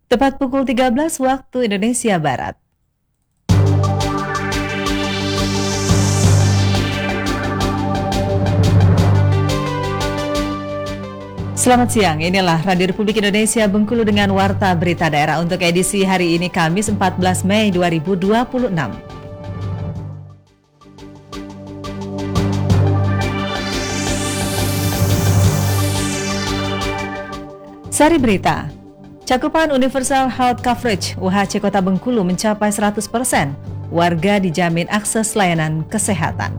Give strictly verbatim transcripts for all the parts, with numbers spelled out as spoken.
Tepat pukul tiga belas waktu Indonesia Barat. Selamat siang, inilah Radio Republik Indonesia Bengkulu dengan Warta Berita Daerah untuk edisi hari ini Kamis empat belas Mei dua ribu dua puluh enam. Sari berita. Cakupan Universal Health Coverage U H C Kota Bengkulu mencapai seratus persen. Warga dijamin akses layanan kesehatan.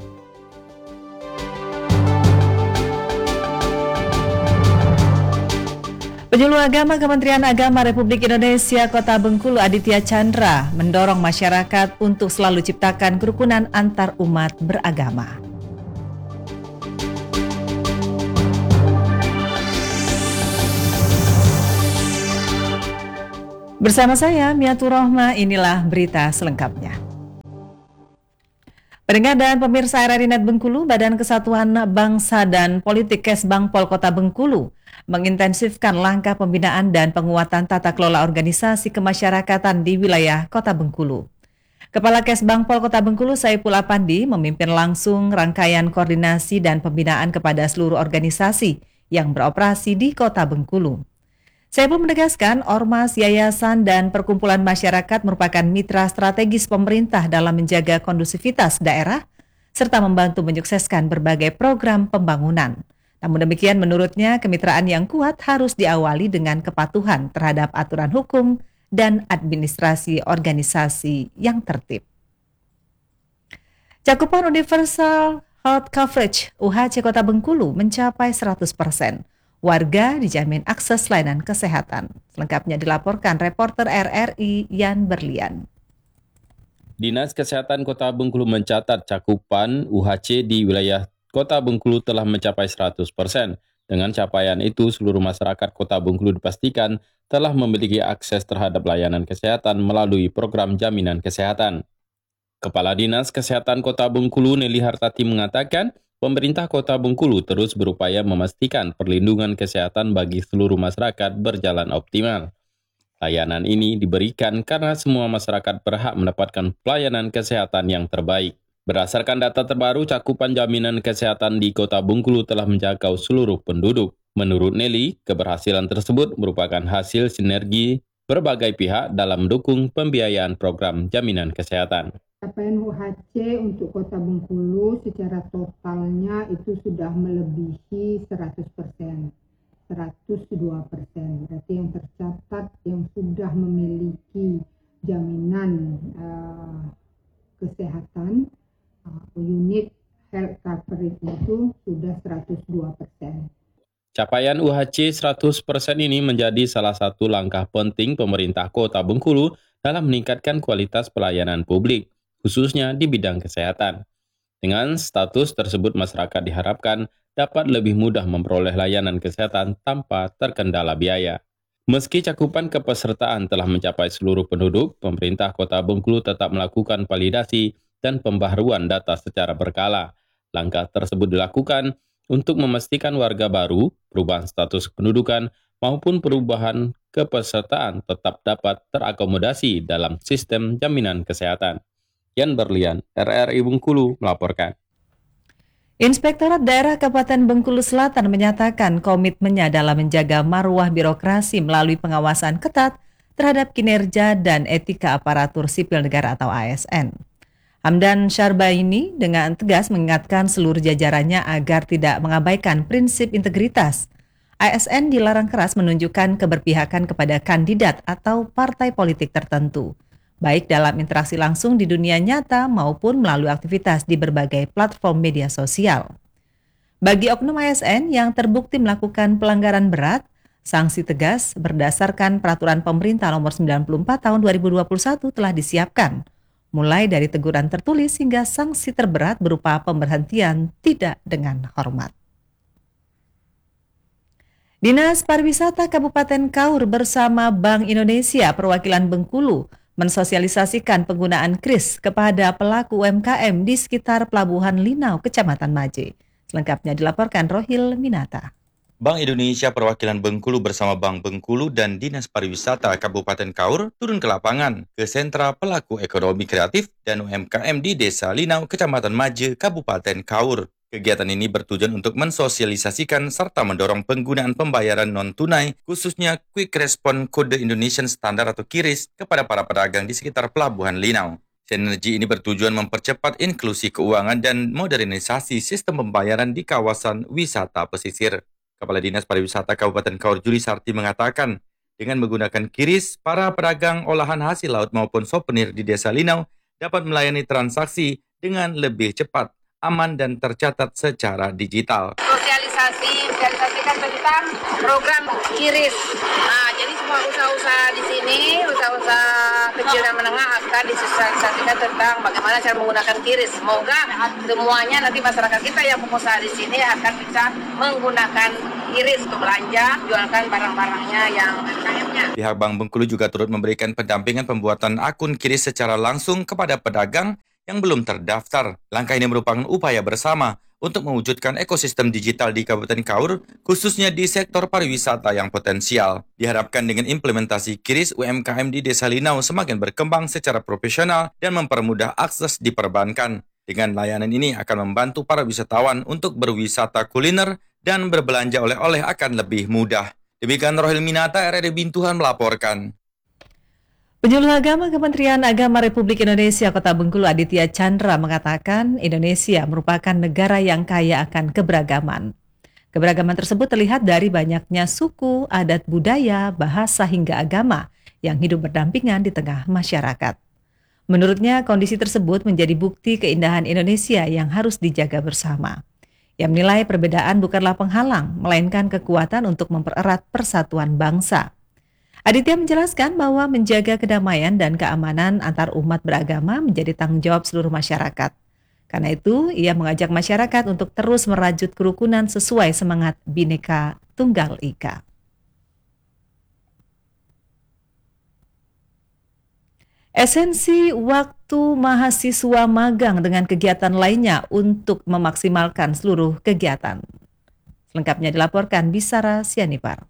Penyuluh Agama Kementerian Agama Republik Indonesia Kota Bengkulu Aditya Chandra mendorong masyarakat untuk selalu ciptakan kerukunan antar umat beragama. Bersama saya, Miatur Rohma, inilah berita selengkapnya. Pendengar dan pemirsa R R I Net Bengkulu, Badan Kesatuan Bangsa dan Politik Kesbangpol Kota Bengkulu mengintensifkan langkah pembinaan dan penguatan tata kelola organisasi kemasyarakatan di wilayah Kota Bengkulu. Kepala Kesbangpol Kota Bengkulu Saiful Apandi memimpin langsung rangkaian koordinasi dan pembinaan kepada seluruh organisasi yang beroperasi di Kota Bengkulu. Saiful menegaskan ormas, yayasan, dan perkumpulan masyarakat merupakan mitra strategis pemerintah dalam menjaga kondusivitas daerah serta membantu menyukseskan berbagai program pembangunan. Namun demikian menurutnya kemitraan yang kuat harus diawali dengan kepatuhan terhadap aturan hukum dan administrasi organisasi yang tertib. Cakupan Universal Health Coverage U H C Kota Bengkulu mencapai seratus persen. Warga dijamin akses layanan kesehatan. Selengkapnya dilaporkan reporter R R I Yan Berlian. Dinas Kesehatan Kota Bengkulu mencatat cakupan U H C di wilayah Kota Bengkulu telah mencapai seratus persen. Dengan capaian itu, seluruh masyarakat Kota Bengkulu dipastikan telah memiliki akses terhadap layanan kesehatan melalui program jaminan kesehatan. Kepala Dinas Kesehatan Kota Bengkulu Nelly Hartati mengatakan, pemerintah Kota Bengkulu terus berupaya memastikan perlindungan kesehatan bagi seluruh masyarakat berjalan optimal. Layanan ini diberikan karena semua masyarakat berhak mendapatkan pelayanan kesehatan yang terbaik. Berdasarkan data terbaru, cakupan jaminan kesehatan di Kota Bengkulu telah menjangkau seluruh penduduk. Menurut Nelly, keberhasilan tersebut merupakan hasil sinergi berbagai pihak dalam mendukung pembiayaan program jaminan kesehatan. Capaian U H C untuk Kota Bengkulu secara totalnya itu sudah melebihi seratus persen, seratus dua persen. Berarti yang tercatat yang sudah memiliki jaminan uh, kesehatan, uh, unit health coverage itu sudah seratus dua persen. Capaian U H C seratus persen ini menjadi salah satu langkah penting pemerintah Kota Bengkulu dalam meningkatkan kualitas pelayanan publik, khususnya di bidang kesehatan. Dengan status tersebut, masyarakat diharapkan dapat lebih mudah memperoleh layanan kesehatan tanpa terkendala biaya. Meski cakupan kepesertaan telah mencapai seluruh penduduk, pemerintah Kota Bengkulu tetap melakukan validasi dan pembaharuan data secara berkala. Langkah tersebut dilakukan untuk memastikan warga baru, perubahan status kependudukan, maupun perubahan kepesertaan tetap dapat terakomodasi dalam sistem jaminan kesehatan. Yan Berlian, R R I Bengkulu melaporkan. Inspektorat Daerah Kabupaten Bengkulu Selatan menyatakan komitmennya dalam menjaga marwah birokrasi melalui pengawasan ketat terhadap kinerja dan etika aparatur sipil negara atau A S N. Hamdan Syarbaini dengan tegas mengingatkan seluruh jajarannya agar tidak mengabaikan prinsip integritas. A S N dilarang keras menunjukkan keberpihakan kepada kandidat atau partai politik tertentu, baik dalam interaksi langsung di dunia nyata maupun melalui aktivitas di berbagai platform media sosial. Bagi oknum A S N yang terbukti melakukan pelanggaran berat, sanksi tegas berdasarkan Peraturan Pemerintah Nomor sembilan puluh empat Tahun dua ribu dua puluh satu telah disiapkan, mulai dari teguran tertulis hingga sanksi terberat berupa pemberhentian tidak dengan hormat. Dinas Pariwisata Kabupaten Kaur bersama Bank Indonesia Perwakilan Bengkulu mensosialisasikan penggunaan kris kepada pelaku U M K M di sekitar Pelabuhan Linau, Kecamatan Maje. Selengkapnya dilaporkan Rohil Minata. Bank Indonesia Perwakilan Bengkulu bersama Bank Bengkulu dan Dinas Pariwisata Kabupaten Kaur turun ke lapangan ke sentra pelaku ekonomi kreatif dan U M K M di Desa Linau, Kecamatan Maje, Kabupaten Kaur. Kegiatan ini bertujuan untuk mensosialisasikan serta mendorong penggunaan pembayaran non-tunai, khususnya Quick Response Kode Indonesian Standard atau KIRIS, kepada para pedagang di sekitar Pelabuhan Linau. Sinergi ini bertujuan mempercepat inklusi keuangan dan modernisasi sistem pembayaran di kawasan wisata pesisir. Kepala Dinas Pariwisata Kabupaten Kaur Juli Sarti mengatakan, dengan menggunakan KIRIS, para pedagang olahan hasil laut maupun souvenir di Desa Linau dapat melayani transaksi dengan lebih cepat, aman, dan tercatat secara digital. Sosialisasi, sosialisasikan tentang program KIRIS. Nah, jadi semua usaha-usaha di sini, usaha-usaha kecil dan menengah akan disosialisasikan tentang bagaimana cara menggunakan KIRIS. Semoga semuanya nanti masyarakat kita yang pengusaha di sini akan bisa menggunakan KIRIS untuk belanja, jualkan barang-barangnya yang U M K M-nya. Pihak Bank Bengkulu juga turut memberikan pendampingan pembuatan akun KIRIS secara langsung kepada pedagang yang belum terdaftar. Langkah ini merupakan upaya bersama untuk mewujudkan ekosistem digital di Kabupaten Kaur, khususnya di sektor pariwisata yang potensial. Diharapkan dengan implementasi KIRIS, U M K M di Desa Linau semakin berkembang secara profesional dan mempermudah akses di perbankan. Dengan layanan ini akan membantu para wisatawan untuk berwisata kuliner dan berbelanja oleh-oleh akan lebih mudah. Demikian Rohil Minata, R R I Bintuhan melaporkan. Penyuluh Agama Kementerian Agama Republik Indonesia Kota Bengkulu Aditya Chandra mengatakan Indonesia merupakan negara yang kaya akan keberagaman. Keberagaman tersebut terlihat dari banyaknya suku, adat budaya, bahasa hingga agama yang hidup berdampingan di tengah masyarakat. Menurutnya kondisi tersebut menjadi bukti keindahan Indonesia yang harus dijaga bersama. Ia menilai perbedaan bukanlah penghalang, melainkan kekuatan untuk mempererat persatuan bangsa. Aditya menjelaskan bahwa menjaga kedamaian dan keamanan antar umat beragama menjadi tanggung jawab seluruh masyarakat. Karena itu, ia mengajak masyarakat untuk terus merajut kerukunan sesuai semangat Bhinneka Tunggal Ika. Esensi waktu mahasiswa magang dengan kegiatan lainnya untuk memaksimalkan seluruh kegiatan. Selengkapnya dilaporkan Bisara Sianipar.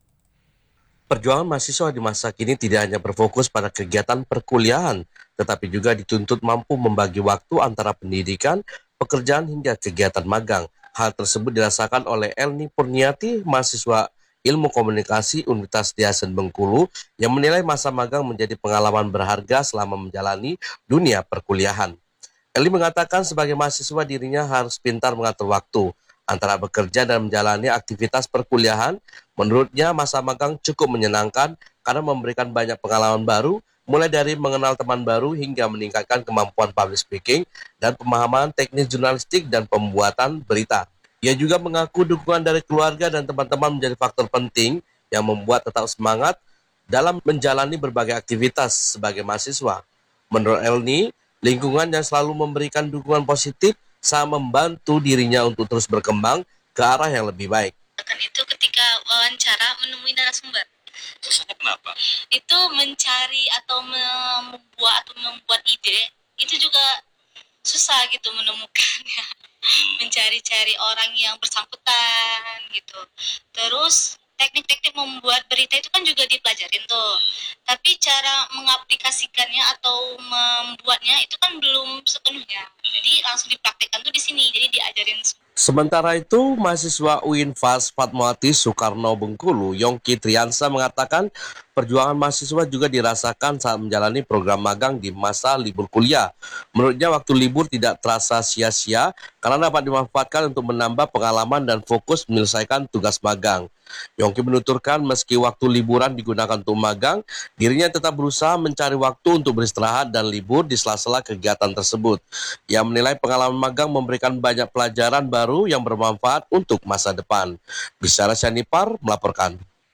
Perjuangan mahasiswa di masa kini tidak hanya berfokus pada kegiatan perkuliahan, tetapi juga dituntut mampu membagi waktu antara pendidikan, pekerjaan hingga kegiatan magang. Hal tersebut dirasakan oleh Elni Purniati, mahasiswa Ilmu Komunikasi Universitas Diasen Bengkulu, yang menilai masa magang menjadi pengalaman berharga selama menjalani dunia perkuliahan. Elni mengatakan sebagai mahasiswa dirinya harus pintar mengatur waktu antara bekerja dan menjalani aktivitas perkuliahan. Menurutnya masa magang cukup menyenangkan karena memberikan banyak pengalaman baru, mulai dari mengenal teman baru hingga meningkatkan kemampuan public speaking dan pemahaman teknis jurnalistik dan pembuatan berita. Ia juga mengaku dukungan dari keluarga dan teman-teman menjadi faktor penting yang membuat tetap semangat dalam menjalani berbagai aktivitas sebagai mahasiswa. Menurut Elni, lingkungan yang selalu memberikan dukungan positif sangat membantu dirinya untuk terus berkembang ke arah yang lebih baik. Itu ketika wawancara menemui narasumber. Susahnya kenapa? Itu mencari atau membuat atau membuat ide itu juga susah gitu menemukannya. Mencari-cari orang yang bersangkutan gitu. Terus teknik-teknik membuat berita itu kan juga dipelajarin tuh. Tapi cara mengaplikasikannya atau membuatnya itu kan belum sepenuhnya. Jadi langsung dipraktikkan tuh di sini. Jadi diajarin. Sementara itu, mahasiswa U I N F A S Fatmawati Soekarno Bengkulu, Yongki Triansa mengatakan perjuangan mahasiswa juga dirasakan saat menjalani program magang di masa libur kuliah. Menurutnya waktu libur tidak terasa sia-sia karena dapat dimanfaatkan untuk menambah pengalaman dan fokus menyelesaikan tugas magang. Yongki menuturkan meski waktu liburan digunakan untuk magang, dirinya tetap berusaha mencari waktu untuk beristirahat dan libur di sela-sela kegiatan tersebut. Ia menilai pengalaman magang memberikan banyak pelajaran baru yang bermanfaat untuk masa depan. Bisara Sianipar melaporkan.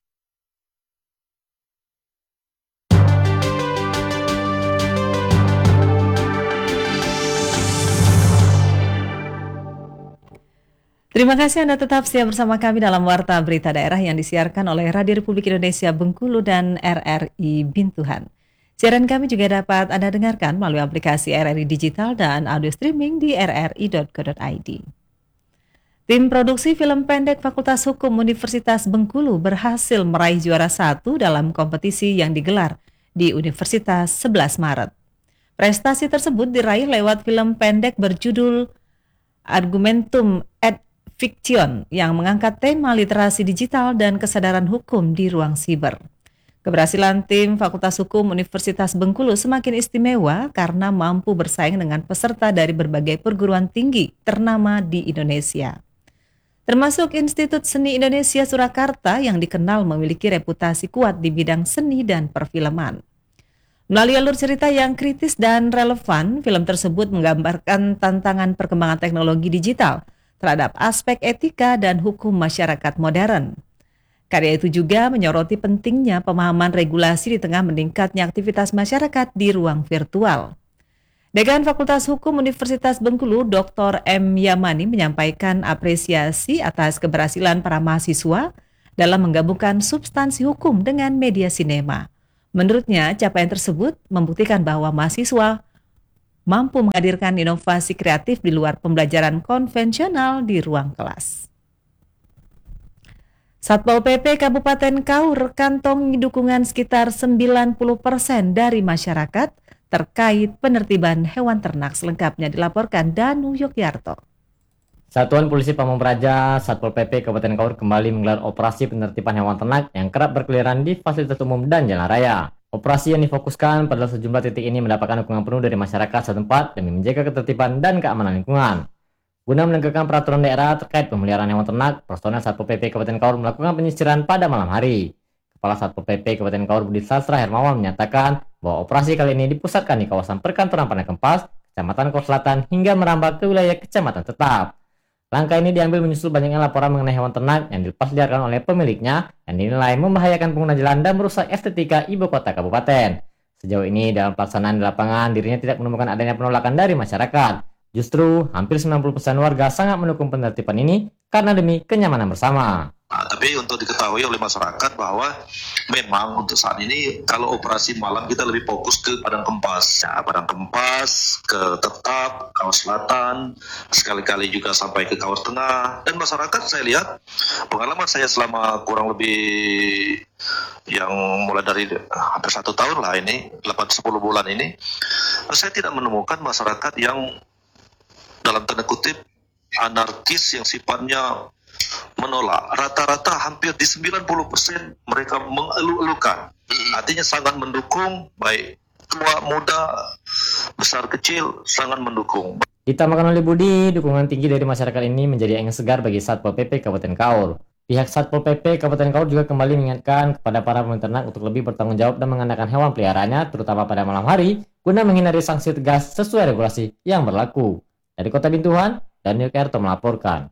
Terima kasih Anda tetap setia bersama kami dalam Warta Berita Daerah yang disiarkan oleh Radio Republik Indonesia Bengkulu dan R R I Bintuhan. Siaran kami juga dapat Anda dengarkan melalui aplikasi R R I Digital dan audio streaming di r r i dot co dot i d. Tim produksi film pendek Fakultas Hukum Universitas Bengkulu berhasil meraih juara satu dalam kompetisi yang digelar di Universitas sebelas Maret. Prestasi tersebut diraih lewat film pendek berjudul Argumentum et Fiction yang mengangkat tema literasi digital dan kesadaran hukum di ruang siber. Keberhasilan tim Fakultas Hukum Universitas Bengkulu semakin istimewa karena mampu bersaing dengan peserta dari berbagai perguruan tinggi ternama di Indonesia, termasuk Institut Seni Indonesia Surakarta yang dikenal memiliki reputasi kuat di bidang seni dan perfilman. Melalui alur cerita yang kritis dan relevan, film tersebut menggambarkan tantangan perkembangan teknologi digital terhadap aspek etika dan hukum masyarakat modern. Karya itu juga menyoroti pentingnya pemahaman regulasi di tengah meningkatnya aktivitas masyarakat di ruang virtual. Dekan Fakultas Hukum Universitas Bengkulu, Doktor M. Yamani menyampaikan apresiasi atas keberhasilan para mahasiswa dalam menggabungkan substansi hukum dengan media sinema. Menurutnya, capaian tersebut membuktikan bahwa mahasiswa mampu menghadirkan inovasi kreatif di luar pembelajaran konvensional di ruang kelas. Satpol P P Kabupaten Kaur kantongi dukungan sekitar sembilan puluh persen dari masyarakat terkait penertiban hewan ternak. Selengkapnya dilaporkan Danu Yogyarto. Satuan Polisi Pamong Praja Satpol P P Kabupaten Kaur kembali menggelar operasi penertiban hewan ternak yang kerap berkeliaran di fasilitas umum dan jalan raya. Operasi yang difokuskan pada sejumlah titik ini mendapatkan dukungan penuh dari masyarakat setempat demi menjaga ketertiban dan keamanan lingkungan. Guna menegakkan peraturan daerah terkait pemeliharaan hewan ternak, personel Satpol P P Kabupaten Kaur melakukan penyisiran pada malam hari. Kepala Satpol P P Kabupaten Kaur Budi Sastra Hermawan menyatakan bahwa operasi kali ini dipusatkan di kawasan perkantoran Pandai Kempas, Kecamatan Kaur Selatan hingga merambah ke wilayah Kecamatan Tetap. Langkah ini diambil menyusul banyaknya laporan mengenai hewan ternak yang dilepas liarkan oleh pemiliknya yang dinilai membahayakan pengguna jalan dan merusak estetika ibu kota kabupaten. Sejauh ini dalam pelaksanaan di lapangan dirinya tidak menemukan adanya penolakan dari masyarakat. Justru hampir sembilan puluh persen warga sangat mendukung penertiban ini karena demi kenyamanan bersama. Nah, tapi untuk diketahui oleh masyarakat bahwa memang untuk saat ini kalau operasi malam kita lebih fokus ke Padang Kempas, ya, Padang Kempas, ke Tetap, Kaur Selatan, sekali-kali juga sampai ke Kaur Tengah. Dan masyarakat saya lihat, pengalaman saya selama kurang lebih yang mulai dari hampir satu tahun lah ini, delapan sampai sepuluh bulan ini, saya tidak menemukan masyarakat yang dalam tanda kutip anarkis yang sifatnya menolak. Rata-rata hampir di sembilan puluh persen mereka mengeluh-elukan. Artinya sangat mendukung, baik tua, muda, besar, kecil, sangat mendukung. Ditambahkan oleh Budi, dukungan tinggi dari masyarakat ini menjadi angin segar bagi Satpol P P Kabupaten Kaur. Pihak Satpol P P Kabupaten Kaur juga kembali mengingatkan kepada para pemilik ternak untuk lebih bertanggung jawab dan mengandalkan hewan peliharaannya, terutama pada malam hari, guna menghindari sanksi tegas sesuai regulasi yang berlaku. Dari Kota Bintuhan, Daniel Kerto melaporkan.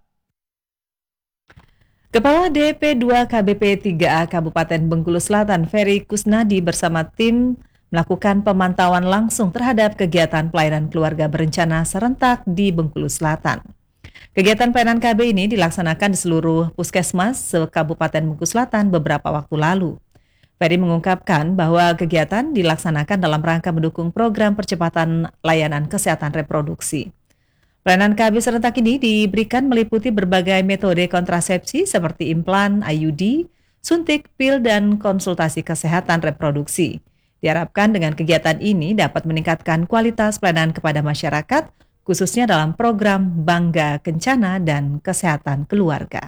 Kepala D P dua K B P tiga A Kabupaten Bengkulu Selatan, Ferry Kusnadi bersama tim melakukan pemantauan langsung terhadap kegiatan pelayanan keluarga berencana serentak di Bengkulu Selatan. Kegiatan pelayanan K B ini dilaksanakan di seluruh puskesmas se-Kabupaten Bengkulu Selatan beberapa waktu lalu. Ferry mengungkapkan bahwa kegiatan dilaksanakan dalam rangka mendukung program percepatan layanan kesehatan reproduksi. Pelayanan K B serentak ini diberikan meliputi berbagai metode kontrasepsi seperti implan, I U D, suntik, pil, dan konsultasi kesehatan reproduksi. Diharapkan dengan kegiatan ini dapat meningkatkan kualitas pelayanan kepada masyarakat, khususnya dalam program Bangga Kencana dan Kesehatan Keluarga.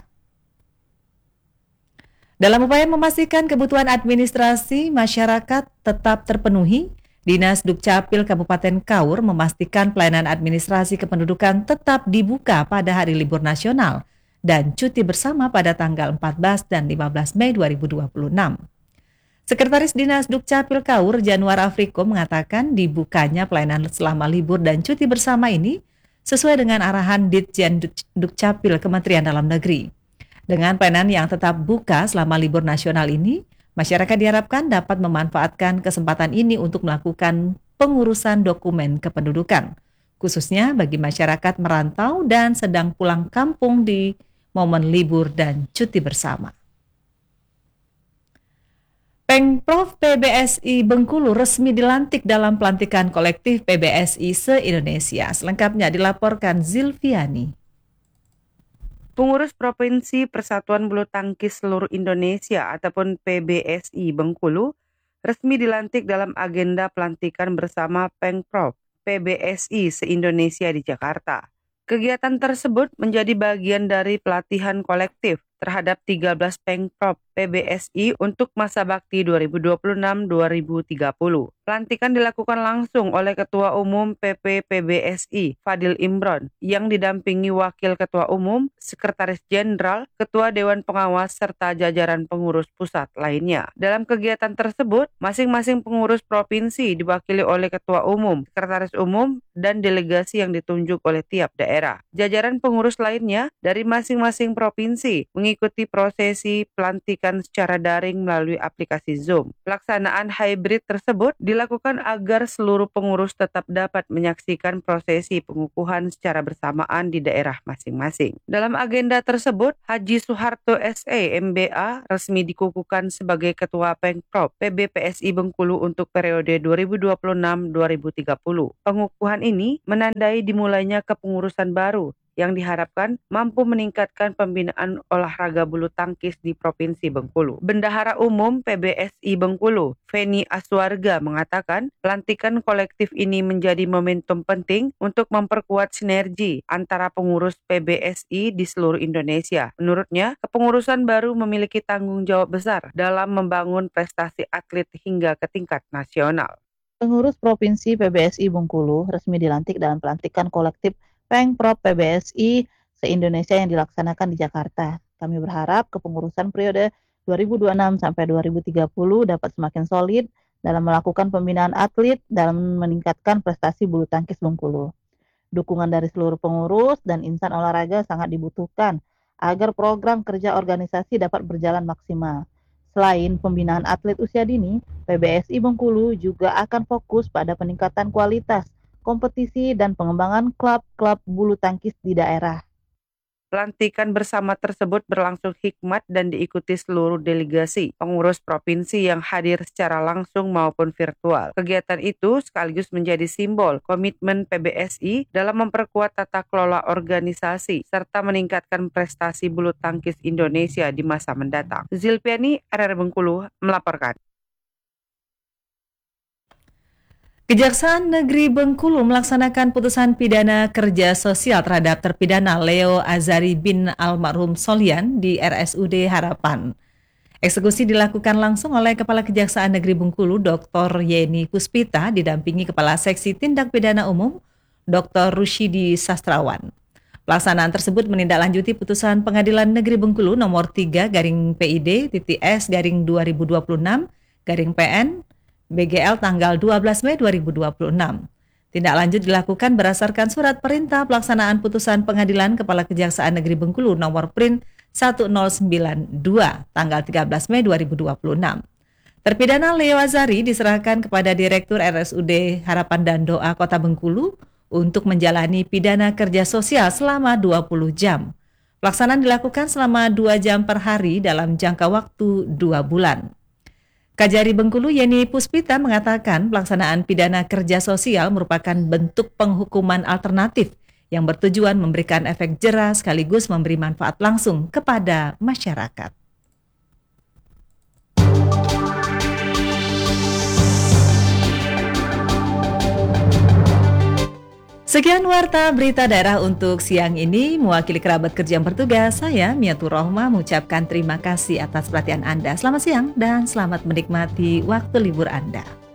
Dalam upaya memastikan kebutuhan administrasi masyarakat tetap terpenuhi, Dinas Dukcapil Kabupaten Kaur memastikan pelayanan administrasi kependudukan tetap dibuka pada hari libur nasional dan cuti bersama pada tanggal empat belas dan lima belas Mei dua ribu dua puluh enam. Sekretaris Dinas Dukcapil Kaur, Januar Afriko, mengatakan dibukanya pelayanan selama libur dan cuti bersama ini sesuai dengan arahan Ditjen Dukcapil Kementerian Dalam Negeri. Dengan pelayanan yang tetap buka selama libur nasional ini, masyarakat diharapkan dapat memanfaatkan kesempatan ini untuk melakukan pengurusan dokumen kependudukan, khususnya bagi masyarakat merantau dan sedang pulang kampung di momen libur dan cuti bersama. Pemprov P B S I Bengkulu resmi dilantik dalam pelantikan kolektif P B S I se-Indonesia. Selengkapnya dilaporkan Zilviani. Pengurus Provinsi Persatuan Bulu Tangkis Seluruh Indonesia ataupun P B S I Bengkulu resmi dilantik dalam agenda pelantikan bersama Pengprov P B S I se-Indonesia di Jakarta. Kegiatan tersebut menjadi bagian dari pelatihan kolektif terhadap tiga belas Pengprov P B S I untuk masa bakti dua ribu dua puluh enam sampai dua ribu tiga puluh. Pelantikan dilakukan langsung oleh Ketua Umum P P P B S I, Fadil Imron, yang didampingi Wakil Ketua Umum, Sekretaris Jenderal, Ketua Dewan Pengawas, serta jajaran pengurus pusat lainnya. Dalam kegiatan tersebut, masing-masing pengurus provinsi diwakili oleh Ketua Umum, Sekretaris Umum, dan delegasi yang ditunjuk oleh tiap daerah. Jajaran pengurus lainnya dari masing-masing provinsi mengikuti prosesi pelantikan secara daring melalui aplikasi Zoom. Pelaksanaan hybrid tersebut dilakukan agar seluruh pengurus tetap dapat menyaksikan prosesi pengukuhan secara bersamaan di daerah masing-masing. Dalam agenda tersebut, Haji Soeharto S E M B A resmi dikukuhkan sebagai Ketua Pengprov P B P S I Bengkulu untuk periode dua ribu dua puluh enam sampai dua ribu tiga puluh. Pengukuhan ini menandai dimulainya kepengurusan baru yang diharapkan mampu meningkatkan pembinaan olahraga bulu tangkis di Provinsi Bengkulu. Bendahara Umum P B S I Bengkulu, Feni Aswarga, mengatakan pelantikan kolektif ini menjadi momentum penting untuk memperkuat sinergi antara pengurus P B S I di seluruh Indonesia. Menurutnya, kepengurusan baru memiliki tanggung jawab besar dalam membangun prestasi atlet hingga ke tingkat nasional. Pengurus Provinsi P B S I Bengkulu resmi dilantik dalam pelantikan kolektif Pengprov P B S I se-Indonesia yang dilaksanakan di Jakarta. Kami berharap kepengurusan periode dua ribu dua puluh enam sampai dua ribu tiga puluh dapat semakin solid dalam melakukan pembinaan atlet dalam meningkatkan prestasi bulu tangkis Bengkulu. Dukungan dari seluruh pengurus dan insan olahraga sangat dibutuhkan agar program kerja organisasi dapat berjalan maksimal. Selain pembinaan atlet usia dini, P B S I Bengkulu juga akan fokus pada peningkatan kualitas kompetisi dan pengembangan klub-klub bulu tangkis di daerah. Pelantikan bersama tersebut berlangsung hikmat dan diikuti seluruh delegasi pengurus provinsi yang hadir secara langsung maupun virtual. Kegiatan itu sekaligus menjadi simbol komitmen P B S I dalam memperkuat tata kelola organisasi serta meningkatkan prestasi bulu tangkis Indonesia di masa mendatang. Zilpiani, R R Bengkulu, melaporkan. Kejaksaan Negeri Bengkulu melaksanakan putusan pidana kerja sosial terhadap terpidana Leo Azari bin almarhum Solian di R S U D Harapan. Eksekusi dilakukan langsung oleh Kepala Kejaksaan Negeri Bengkulu, Doktor Yeni Puspita, didampingi Kepala Seksi Tindak Pidana Umum, Doktor Rusyidi Sastrawan. Pelaksanaan tersebut menindaklanjuti putusan Pengadilan Negeri Bengkulu nomor tiga garing P I D titik S garing dua ribu dua puluh enam garing P N B G L tanggal dua belas Mei dua ribu dua puluh enam. Tindak lanjut dilakukan berdasarkan surat perintah pelaksanaan putusan Pengadilan Kepala Kejaksaan Negeri Bengkulu nomor Prin sepuluh sembilan dua tanggal tiga belas Mei dua ribu dua puluh enam. Terpidana Leo Azari diserahkan kepada Direktur R S U D Harapan dan Doa Kota Bengkulu untuk menjalani pidana kerja sosial selama dua puluh jam. Pelaksanaan dilakukan selama dua jam per hari dalam jangka waktu dua bulan. Kajari Bengkulu Yeni Puspita mengatakan pelaksanaan pidana kerja sosial merupakan bentuk penghukuman alternatif yang bertujuan memberikan efek jera sekaligus memberi manfaat langsung kepada masyarakat. Sekian warta berita daerah untuk siang ini. Mewakili kerabat kerja yang bertugas, saya Miatur Rohma mengucapkan terima kasih atas perhatian Anda. Selamat siang dan selamat menikmati waktu libur Anda.